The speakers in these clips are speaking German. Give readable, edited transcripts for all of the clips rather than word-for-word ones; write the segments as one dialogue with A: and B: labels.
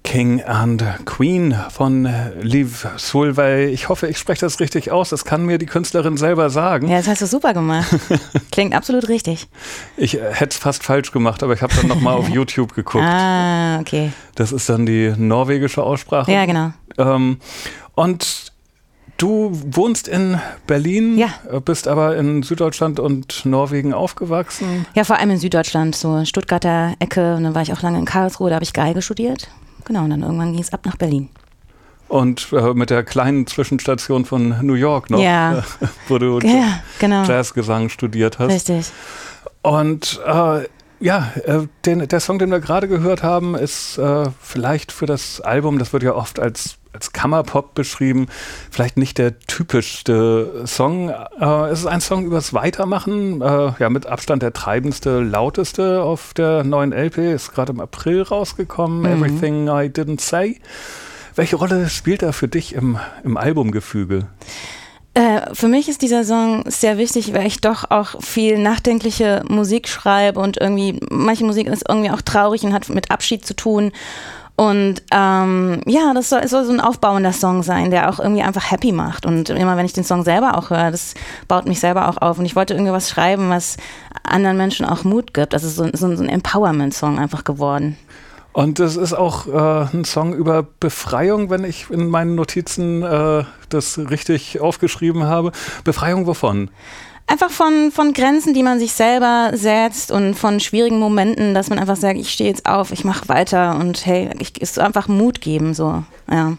A: King and Queen von Liv Solveig. Ich hoffe, ich spreche das richtig aus. Das kann mir die Künstlerin selber sagen.
B: Ja, das hast du super gemacht. Klingt absolut richtig.
A: Ich hätte es fast falsch gemacht, aber ich habe dann nochmal auf YouTube geguckt.
B: Ah, okay.
A: Das ist dann die norwegische Aussprache.
B: Ja, genau.
A: Und du wohnst in Berlin,
B: ja.
A: Bist aber in Süddeutschland und Norwegen aufgewachsen.
B: Ja, vor allem in Süddeutschland, so Stuttgarter Ecke. Und dann war ich auch lange in Karlsruhe, da habe ich Geige studiert. Genau, und dann irgendwann ging es ab nach Berlin.
A: Und mit der kleinen Zwischenstation von New York noch,
B: ja.
A: Wo du
B: genau.
A: Jazzgesang studiert hast.
B: Richtig.
A: Und der Song, den wir gerade gehört haben, ist vielleicht für das Album, das wird ja oft als Kammerpop beschrieben, vielleicht nicht der typischste Song. Es ist ein Song übers Weitermachen, mit Abstand der treibendste, lauteste auf der neuen LP, ist gerade im April rausgekommen, Everything I Didn't Say. Welche Rolle spielt er für dich im Albumgefüge?
B: Für mich ist dieser Song sehr wichtig, weil ich doch auch viel nachdenkliche Musik schreibe und irgendwie, manche Musik ist irgendwie auch traurig und hat mit Abschied zu tun. Und das soll so ein aufbauender Song sein, der auch irgendwie einfach happy macht. Und immer wenn ich den Song selber auch höre, das baut mich selber auch auf. Und ich wollte irgendwie was schreiben, was anderen Menschen auch Mut gibt. Das ist so ein Empowerment-Song einfach geworden.
A: Und es ist auch ein Song über Befreiung, wenn ich in meinen Notizen das richtig aufgeschrieben habe. Befreiung wovon?
B: Einfach von Grenzen, die man sich selber setzt und von schwierigen Momenten, dass man einfach sagt, ich stehe jetzt auf, ich mache weiter und hey, es einfach Mut geben, so, ja.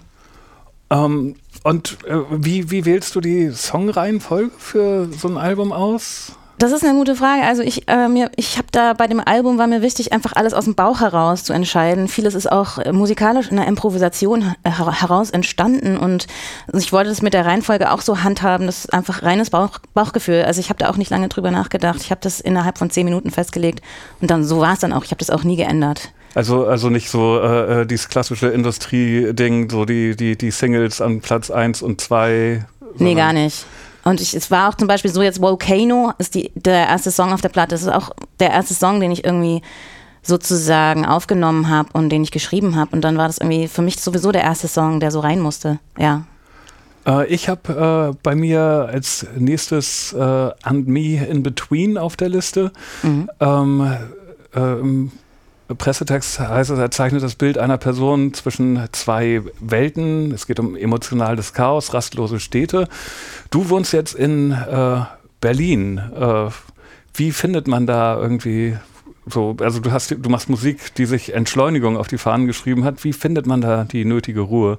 A: Wie wählst du die Songreihenfolge für so ein Album aus?
B: Das ist eine gute Frage. Also ich habe da bei dem Album war mir wichtig, einfach alles aus dem Bauch heraus zu entscheiden. Vieles ist auch musikalisch in der Improvisation heraus entstanden und ich wollte das mit der Reihenfolge auch so handhaben. Das ist einfach reines Bauchgefühl. Also ich habe da auch nicht lange drüber nachgedacht. Ich habe das innerhalb von 10 Minuten festgelegt und dann so war es dann auch. Ich habe das auch nie geändert.
A: Also nicht so dieses klassische Industrie-Ding, so die Singles an Platz 1 und 2?
B: Nee, gar nicht. Und es war auch zum Beispiel so jetzt Volcano ist der erste Song auf der Platte. Das ist auch der erste Song, den ich irgendwie sozusagen aufgenommen habe und den ich geschrieben habe. Und dann war das irgendwie für mich sowieso der erste Song, der so rein musste. Ja.
A: Ich habe bei mir als nächstes And Me in Between auf der Liste. Im Pressetext heißt es, er zeichnet das Bild einer Person zwischen zwei Welten. Es geht um emotionales Chaos, rastlose Städte. Du wohnst jetzt in Berlin. Wie findet man da irgendwie so, also du machst Musik, die sich Entschleunigung auf die Fahnen geschrieben hat. Wie findet man da die nötige Ruhe?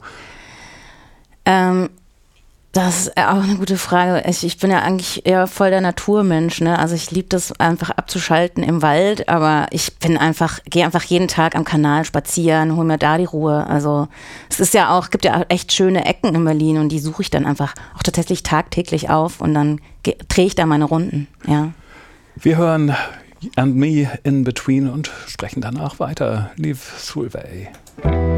B: Das ist auch eine gute Frage. Ich bin ja eigentlich eher voll der Naturmensch, ne? Also ich liebe das einfach abzuschalten im Wald, aber ich gehe einfach jeden Tag am Kanal spazieren, hole mir da die Ruhe. Also es ist ja auch, gibt ja auch echt schöne Ecken in Berlin und die suche ich dann einfach auch tatsächlich tagtäglich auf und dann drehe ich da meine Runden, ja.
A: Wir hören And Me in Between und sprechen danach weiter. Liv Solveig.